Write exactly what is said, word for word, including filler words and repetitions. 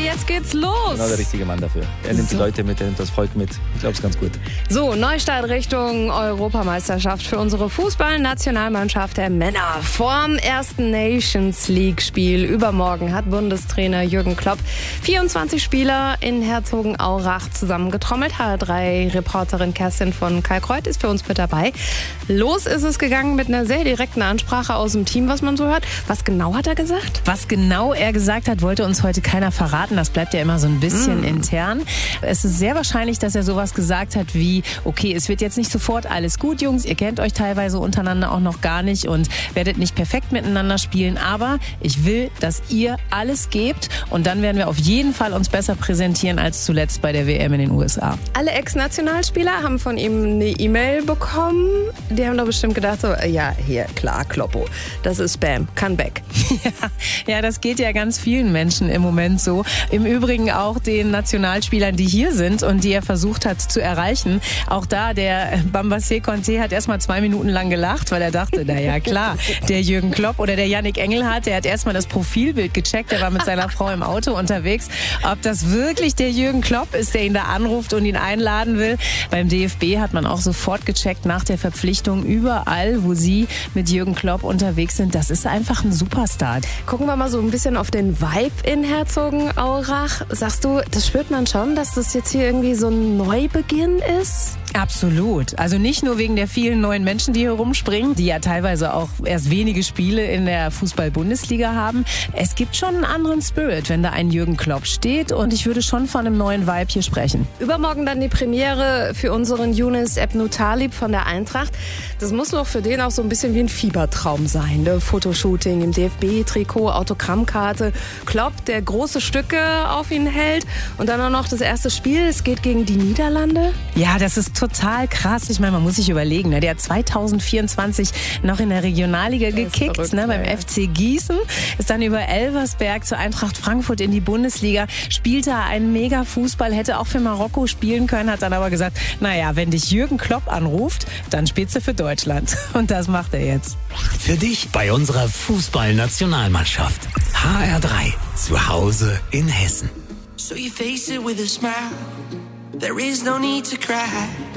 jetzt geht's los. Genau der richtige Mann dafür. Er nimmt so. die Leute mit, er nimmt das Volk mit. Ich glaube, es ist ganz gut. So, Neustart Richtung Europameisterschaft für unsere Fußballnationalmannschaft der Männer. Vorm ersten Nations League-Spiel übermorgen hat Bundestrainer Jürgen Klopp vierundzwanzig Spieler in Herzogenaurach zusammengetrommelt. H R drei-Reporterin Kerstin von Kalkreuth ist für uns mit dabei. Los ist es gegangen mit einer sehr direkten Ansprache aus dem Team, was man so hört. Was genau hat er gesagt? Was genau er gesagt hat, wollte uns heute keiner verraten. Das bleibt ja immer so ein bisschen mm. intern. Es ist sehr wahrscheinlich, dass er sowas gesagt hat wie, okay, es wird jetzt nicht sofort alles gut, Jungs. Ihr kennt euch teilweise untereinander auch noch gar nicht und werdet nicht perfekt miteinander spielen. Aber ich will, dass ihr alles gebt und dann werden wir auf jeden Fall uns besser präsentieren als zuletzt bei der W M in den U S A. Alle Ex-Nationalspieler haben von ihm eine E-Mail bekommen. Die haben doch bestimmt gedacht, so, ja, hier, klar, Kloppo, das ist Spam, kann weg. Ja, ja, das geht ja ganz vielen Menschen im Moment so. Im Übrigen auch den Nationalspielern, die hier sind und die er versucht hat zu erreichen. Auch da, der Bambassé Conté hat erstmal zwei Minuten lang gelacht, weil er dachte, naja, klar, der Jürgen Klopp oder der Yannick Engelhardt, der hat erstmal das Profilbild gecheckt, der war mit seiner Frau im Auto unterwegs. Ob das wirklich der Jürgen Klopp ist, der ihn da anruft und ihn einladen will. Beim D F B hat man auch sofort gecheckt nach der Verpflichtung, überall, wo sie mit Jürgen Klopp unterwegs sind. Das ist einfach ein Superstar. Gucken wir mal so ein bisschen auf den Vibe in Herzogenaurach. Sagst du, das spürt man schon, dass das jetzt hier irgendwie so ein Neubeginn ist? Absolut. Also nicht nur wegen der vielen neuen Menschen, die hier rumspringen, die ja teilweise auch erst wenige Spiele in der Fußball-Bundesliga haben. Es gibt schon einen anderen Spirit, wenn da ein Jürgen Klopp steht und ich würde schon von einem neuen Vibe hier sprechen. Übermorgen dann die Premiere für unseren Younes Ebnou Talib von der Eintracht. Das muss doch für den auch so ein bisschen wie ein Fiebertraum sein. Ne? Fotoshooting im D F B-Trikot, Autogrammkarte, Klopp, der große Stücke auf ihn hält und dann auch noch das erste Spiel. Es geht gegen die Niederlande. Ja, das ist total krass. Ich meine, man muss sich überlegen, ne? Der hat zwanzig vierundzwanzig noch in der Regionalliga gekickt, verrückt, ne? Beim ja. F C Gießen, ist dann über Elversberg zur Eintracht Frankfurt in die Bundesliga, spielte einen mega Fußball, hätte auch für Marokko spielen können, hat dann aber gesagt, naja, wenn dich Jürgen Klopp anruft, dann spielst du für Deutschland. Und das macht er jetzt. Für dich bei unserer Fußballnationalmannschaft. H R drei, zu Hause in Hessen. So you face it with a smile. There is no need to cry.